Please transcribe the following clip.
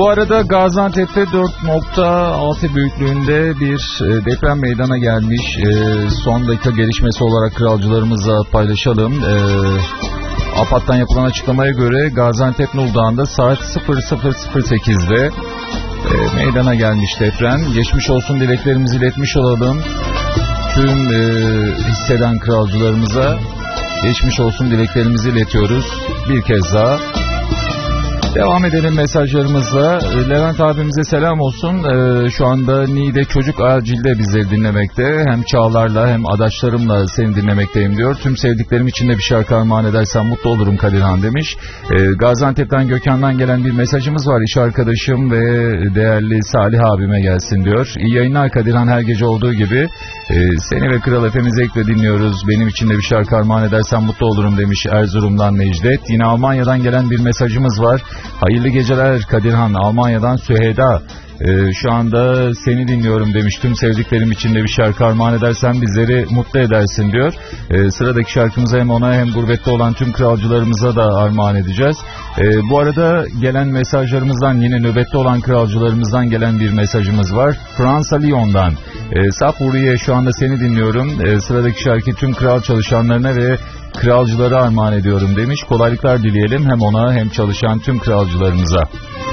Bu arada Gaziantep'te 4.6 büyüklüğünde bir deprem meydana gelmiş. Son dakika gelişmesi olarak kralcılarımızla paylaşalım. AFAD'dan yapılan açıklamaya göre Gaziantep Nurdağ'ında saat 00:08'de meydana gelmiş deprem. Geçmiş olsun dileklerimizi iletmiş olalım. Tüm hisseden kralcılarımıza geçmiş olsun dileklerimizi iletiyoruz. Bir kez daha. Devam edelim mesajlarımızla. Levent abimize selam olsun. Şu anda Niğde Çocuk Acil'de bizleri dinlemekte. Hem Çağlar'la hem adaşlarımla seni dinlemekteyim diyor. Tüm sevdiklerim için de bir şarkı armağan edersen mutlu olurum Kadirhan demiş. Gaziantep'ten Gökhan'dan gelen bir mesajımız var. İş arkadaşım ve değerli Salih abime gelsin diyor. İyi yayınlar Kadirhan, her gece olduğu gibi. Seni ve Kral FM'i zevkle dinliyoruz. Benim için de bir şarkı armağan edersen mutlu olurum demiş Erzurum'dan Necdet. Yine Almanya'dan gelen bir mesajımız var. Hayırlı geceler Kadirhan, Almanya'dan Süheyda. Şu anda seni dinliyorum demiş. Tüm sevdiklerim için de bir şarkı armağan edersen bizleri mutlu edersin diyor. Sıradaki şarkımızı hem ona hem gurbette olan tüm kralcılarımıza da armağan edeceğiz. Bu arada gelen mesajlarımızdan, yine nöbette olan kralcılarımızdan gelen bir mesajımız var. Fransa Lyon'dan. Saf Uriye, şu anda seni dinliyorum. Sıradaki şarkı tüm kral çalışanlarına ve kralcılara armağan ediyorum demiş. Kolaylıklar dileyelim hem ona hem çalışan tüm kralcılarımıza.